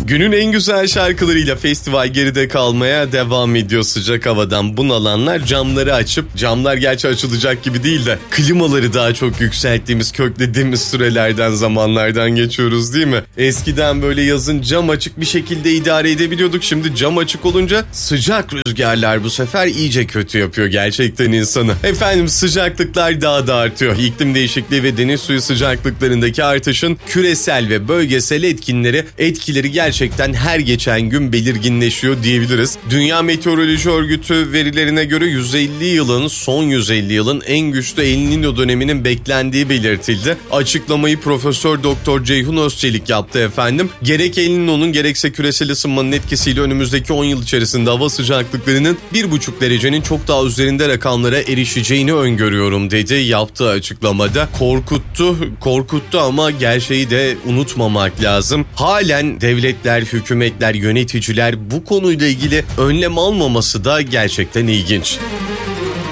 Günün en güzel şarkılarıyla festival geride kalmaya devam ediyor. Sıcak havadan bunalanlar camları açıp, camlar gerçi açılacak gibi değil de klimaları daha çok yükselttiğimiz, köklediğimiz sürelerden, zamanlardan geçiyoruz değil mi? Eskiden böyle yazın cam açık bir şekilde idare edebiliyorduk. Şimdi cam açık olunca sıcak rüzgarlar bu sefer iyice kötü yapıyor gerçekten insanı. Efendim, sıcaklıklar daha da artıyor. İklim değişikliği ve deniz suyu sıcaklıklarındaki artışın küresel ve bölgesel etkileri gerçekten her geçen gün belirginleşiyor diyebiliriz. Dünya Meteoroloji Örgütü verilerine göre son 150 yılın en güçlü El Niño döneminin beklendiği belirtildi. Açıklamayı Profesör Doktor Ceyhun Özçelik yaptı efendim. Gerek El Niño'nun gerekse küresel ısınmanın etkisiyle önümüzdeki 10 yıl içerisinde hava sıcaklıklarının 1,5 derecenin çok daha üzerinde rakamlara erişeceğini öngörüyorum dedi. Yaptığı açıklamada korkuttu ama gerçeği de unutmamak lazım. Halen devletler, hükümetler, yöneticiler bu konuyla ilgili önlem almaması da gerçekten ilginç.